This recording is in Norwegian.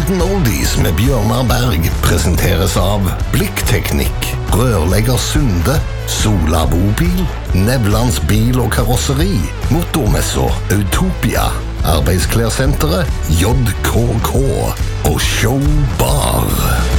Golden Oldies med Bjørnar Berg presenteres av Blikkteknikk, Rørlegger Sunde, Sola Bobil, Nevlands bil- og karosseri, Motormessa Utopia, Arbeidsklærsenteret, JKK og Showbar.